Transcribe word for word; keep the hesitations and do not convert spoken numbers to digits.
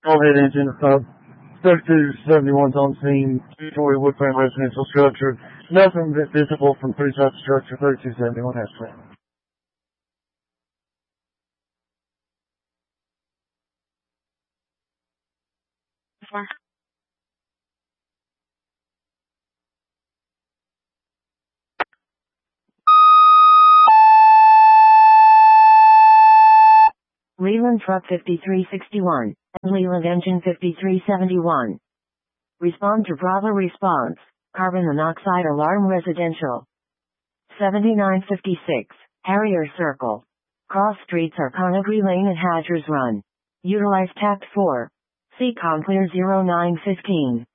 Overhead engine, uh, thirty-two seventy-one's on scene, two-story wood frame residential structure. Nothing visible from three sides of structure, thirty-two seventy-one has plan. Leland Truck fifty-three sixty-one, and Leland Engine fifty-three seventy-one. Respond to Bravo response, carbon monoxide alarm residential. seventy-nine fifty-six, Harrier Circle. Cross streets are Conagry Lane and Hadgers Run. Utilize Tact four. C COM clear zero nine fifteen.